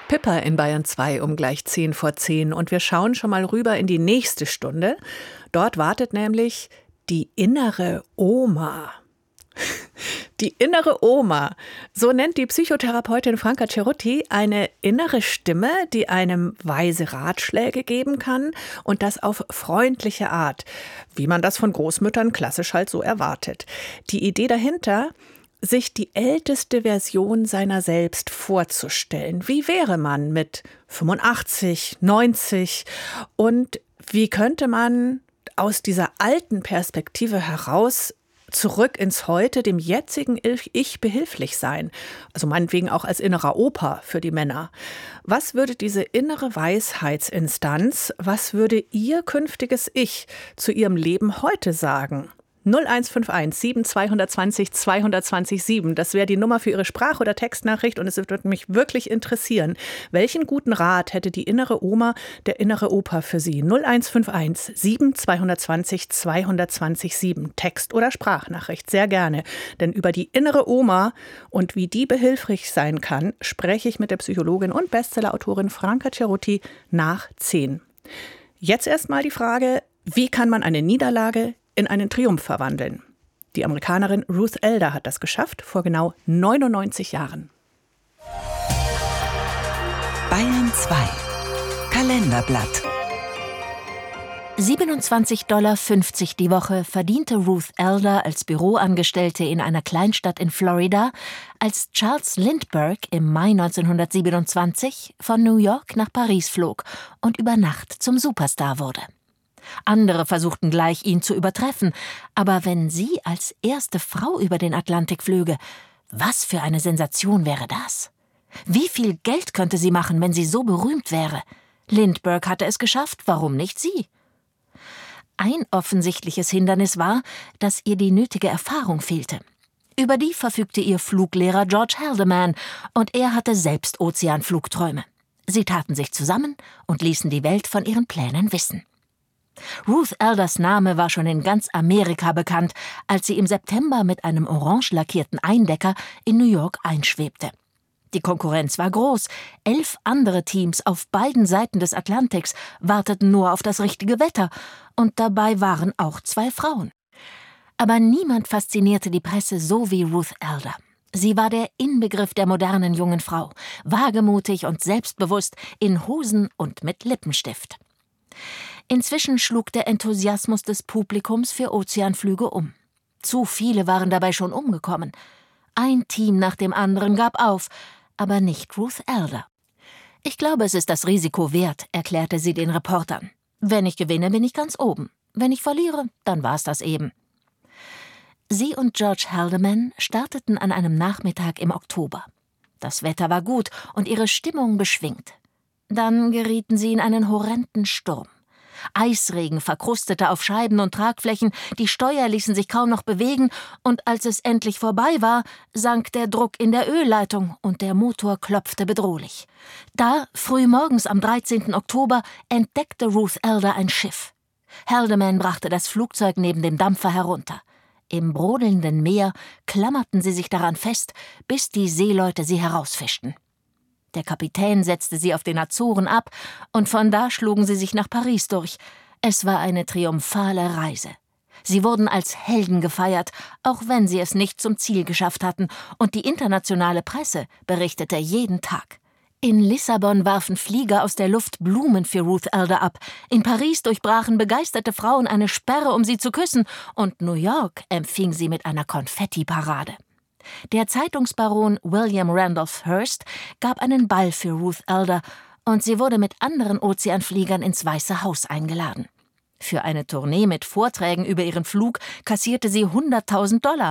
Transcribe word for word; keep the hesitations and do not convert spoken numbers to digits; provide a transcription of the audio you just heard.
Pippa in Bayern zwei um gleich zehn vor zehn. Und wir schauen schon mal rüber in die nächste Stunde. Dort wartet nämlich die innere Oma. Die innere Oma, so nennt die Psychotherapeutin Franca Cerutti eine innere Stimme, die einem weise Ratschläge geben kann und das auf freundliche Art, wie man das von Großmüttern klassisch halt so erwartet. Die Idee dahinter, sich die älteste Version seiner selbst vorzustellen. Wie wäre man mit fünfundachtzig, neunzig und wie könnte man aus dieser alten Perspektive heraus zurück ins Heute, dem jetzigen Ich behilflich sein. Also meinetwegen auch als innerer Opa für die Männer. Was würde diese innere Weisheitsinstanz, was würde ihr künftiges Ich zu ihrem Leben heute sagen? null eins fünf eins sieben zwei zwei zwei zwei zwei sieben. Das wäre die Nummer für Ihre Sprach- oder Textnachricht und es würde mich wirklich interessieren. Welchen guten Rat hätte die innere Oma, der innere Opa für Sie? null eins fünf eins sieben zwei zwei zwei zwei zwei sieben. Text- oder Sprachnachricht, sehr gerne. Denn über die innere Oma und wie die behilflich sein kann, spreche ich mit der Psychologin und Bestsellerautorin Franca Cerutti nach zehn. Jetzt erstmal die Frage, wie kann man eine Niederlage in einen Triumph verwandeln? Die Amerikanerin Ruth Elder hat das geschafft, vor genau neunundneunzig Jahren. Bayern zwei Kalenderblatt. siebenundzwanzig Komma fünfzig Dollar die Woche verdiente Ruth Elder als Büroangestellte in einer Kleinstadt in Florida, als Charles Lindbergh im Mai neunzehnhundertsiebenundzwanzig von New York nach Paris flog und über Nacht zum Superstar wurde. Andere versuchten gleich, ihn zu übertreffen. Aber wenn sie als erste Frau über den Atlantik flöge, was für eine Sensation wäre das? Wie viel Geld könnte sie machen, wenn sie so berühmt wäre? Lindbergh hatte es geschafft, warum nicht sie? Ein offensichtliches Hindernis war, dass ihr die nötige Erfahrung fehlte. Über die verfügte ihr Fluglehrer George Haldeman und er hatte selbst Ozeanflugträume. Sie taten sich zusammen und ließen die Welt von ihren Plänen wissen. Ruth Elders Name war schon in ganz Amerika bekannt, als sie im September mit einem orange lackierten Eindecker in New York einschwebte. Die Konkurrenz war groß. Elf andere Teams auf beiden Seiten des Atlantiks warteten nur auf das richtige Wetter. Und dabei waren auch zwei Frauen. Aber niemand faszinierte die Presse so wie Ruth Elder. Sie war der Inbegriff der modernen jungen Frau. Wagemutig und selbstbewusst, in Hosen und mit Lippenstift. Inzwischen schlug der Enthusiasmus des Publikums für Ozeanflüge um. Zu viele waren dabei schon umgekommen. Ein Team nach dem anderen gab auf, aber nicht Ruth Elder. »Ich glaube, es ist das Risiko wert«, erklärte sie den Reportern. »Wenn ich gewinne, bin ich ganz oben. Wenn ich verliere, dann war's das eben.« Sie und George Haldeman starteten an einem Nachmittag im Oktober. Das Wetter war gut und ihre Stimmung beschwingt. Dann gerieten sie in einen horrenden Sturm. Eisregen verkrustete auf Scheiben und Tragflächen, die Steuer ließen sich kaum noch bewegen, und als es endlich vorbei war, sank der Druck in der Ölleitung und der Motor klopfte bedrohlich. Da, frühmorgens am dreizehnten Oktober, entdeckte Ruth Elder ein Schiff. Haldeman brachte das Flugzeug neben dem Dampfer herunter. Im brodelnden Meer klammerten sie sich daran fest, bis die Seeleute sie herausfischten. Der Kapitän setzte sie auf den Azoren ab und von da schlugen sie sich nach Paris durch. Es war eine triumphale Reise. Sie wurden als Helden gefeiert, auch wenn sie es nicht zum Ziel geschafft hatten, und die internationale Presse berichtete jeden Tag. In Lissabon warfen Flieger aus der Luft Blumen für Ruth Elder ab. In Paris durchbrachen begeisterte Frauen eine Sperre, um sie zu küssen, und New York empfing sie mit einer Konfettiparade. Der Zeitungsbaron William Randolph Hearst gab einen Ball für Ruth Elder und sie wurde mit anderen Ozeanfliegern ins Weiße Haus eingeladen. Für eine Tournee mit Vorträgen über ihren Flug kassierte sie hunderttausend Dollar.